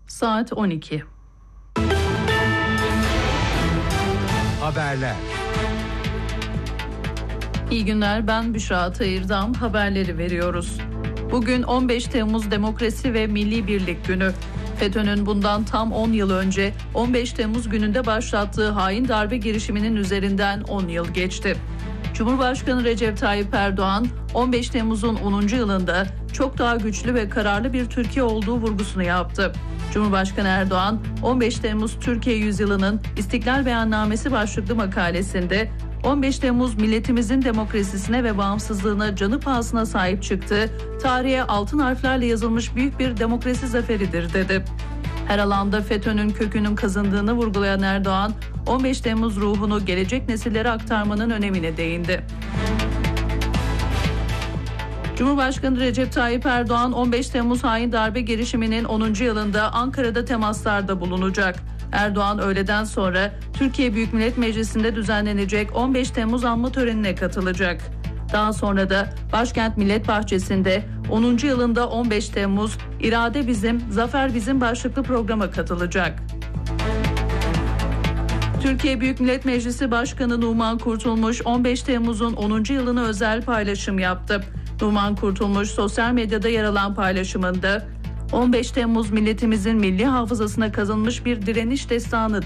Saat 12. Haberler. İyi günler, ben Büşra Atayırdam, haberleri veriyoruz. Bugün 15 Temmuz Demokrasi ve Milli Birlik Günü. FETÖ'nün bundan tam 10 yıl önce 15 Temmuz gününde başlattığı hain darbe girişiminin üzerinden 10 yıl geçti. Cumhurbaşkanı Recep Tayyip Erdoğan, 15 Temmuz'un 10. yılında çok daha güçlü ve kararlı bir Türkiye olduğu vurgusunu yaptı. Cumhurbaşkanı Erdoğan, 15 Temmuz Türkiye Yüzyılı'nın İstiklal Beyannamesi başlıklı makalesinde 15 Temmuz milletimizin demokrasisine ve bağımsızlığına canı pahasına sahip çıktı, tarihe altın harflerle yazılmış büyük bir demokrasi zaferidir dedi. Her alanda FETÖ'nün kökünün kazındığını vurgulayan Erdoğan, 15 Temmuz ruhunu gelecek nesillere aktarmanın önemine değindi. Cumhurbaşkanı Recep Tayyip Erdoğan 15 Temmuz hain darbe girişiminin 10. yılında Ankara'da temaslarda bulunacak. Erdoğan öğleden sonra Türkiye Büyük Millet Meclisi'nde düzenlenecek 15 Temmuz anma törenine katılacak. Daha sonra da Başkent Millet Bahçesi'nde 10. yılında 15 Temmuz İrade Bizim, Zafer Bizim başlıklı programa katılacak. Türkiye Büyük Millet Meclisi Başkanı Numan Kurtulmuş 15 Temmuz'un 10. yılına özel paylaşım yaptı. Numan Kurtulmuş sosyal medyada yer alan paylaşımında 15 Temmuz milletimizin milli hafızasına kazınmış bir direniş destanıdır.